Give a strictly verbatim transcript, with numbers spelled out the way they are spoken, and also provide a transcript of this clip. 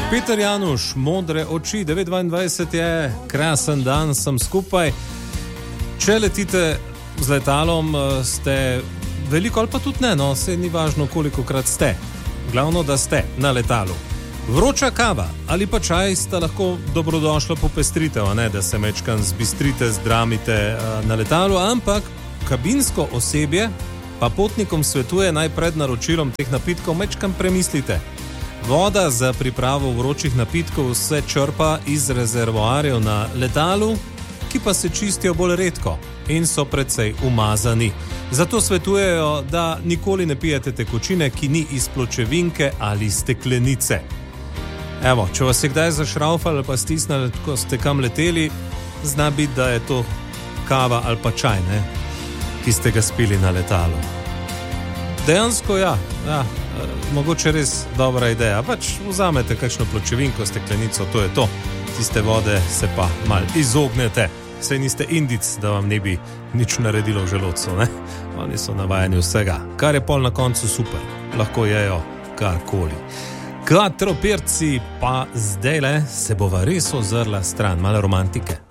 Peter Januš, Modre oči, devet dvaindvajset je, krasen dan, sem skupaj. Če letite z letalom, ste veliko ali pa tudi ne, no, se ni važno, koliko krat ste. Glavno, da ste na letalu. Vroča kava ali pa čaj sta lahko dobrodošla popestritev, ne, da se mečkan zbistrite, zdramite na letalu, ampak kabinsko osebje pa potnikom svetuje naj pred naročilom teh napitkov mečkan premislite. Voda za pripravo vročih napitkov se črpa iz rezervoarjev na letalu, ki pa se čistijo bolj redko in so precej umazani. Zato svetujejo, da nikoli ne pijete tekočine, ki ni iz pločevinke ali steklenice. Evo, če vas je kdaj zašraufali ali pa stisnili, ko ste kam leteli, zna biti, da je to kava ali pa čaj, ne, ki ste ga spili na letalu. Dejansko ja, ja, mogoče res dobra ideja. Pač vzamete kakšno pločevinko, steklenico, to je to. Tiste vode se pa mal izognete. Saj niste Indic, da vam ne bi nič naredilo v želodcu, ne? Oni so navajeni vsega. Kar je pol na koncu super. Lahko jejo karkoli. Quattro Perci pa zdajle se bova res ozrla stran, malo romantike.